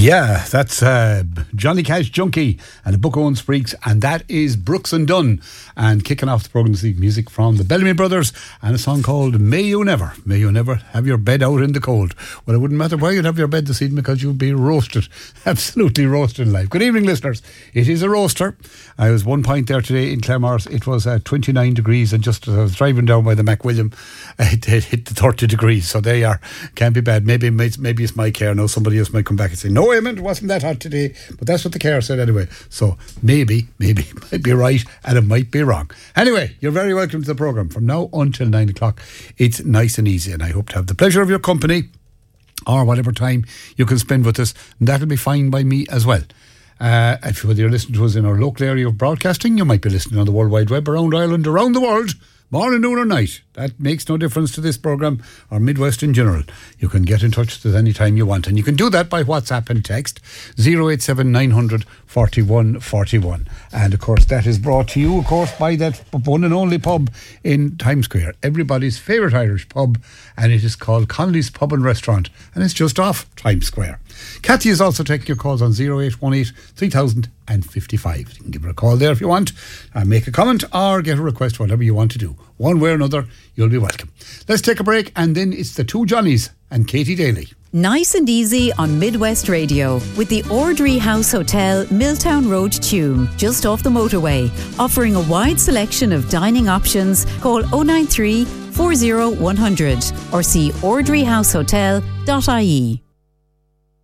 Yeah, that's Johnny Cash Junkie and the Book Owen Spreaks, and that is Brooks and Dunn. And kicking off the programme this evening, music from the Bellamy Brothers and a song called May You Never have your bed out in the cold. Well, it wouldn't matter why you'd have your bed this evening because you'd be roasted, absolutely roasted in life. Good evening, listeners. It is a roaster. I was 1 point there today in Claremorris. It was 29 degrees, and just as I was driving down by the McWilliam, it hit the 30 degrees. So there you are. Can't be bad. Maybe it's my care now. Somebody else might come back and say, no, Eamon, it wasn't that hot today. But that's what the care said anyway. So maybe it might be right and it might be wrong. Anyway, you're very welcome to the programme. From now until 9 o'clock, it's nice and easy, and I hope to have the pleasure of your company or whatever time you can spend with us, and that'll be fine by me as well. If you're listening to us in our local area of broadcasting, you might be listening on the World Wide Web, around Ireland, around the world, morning, noon or night. That makes no difference to this programme or Midwest in general. You can get in touch with us any time you want, and you can do that by WhatsApp and text 087 900 41 41. And of course that is brought to you, of course, by that one and only pub in Times Square, everybody's favourite Irish pub, and it is called Connolly's Pub and Restaurant, and it's just off Times Square. Kathy is also taking your calls on 0818 3000 and 55. You can give her a call there if you want, make a comment or get a request, whatever you want to do. One way or another, you'll be welcome. Let's take a break, and then it's the two Johnnies and Katie Daly. Nice and easy on Midwest Radio with the Ordry House Hotel, Milltown Road, Tuam, just off the motorway, offering a wide selection of dining options. Call 093 40 100 or see ordryhousehotel.ie.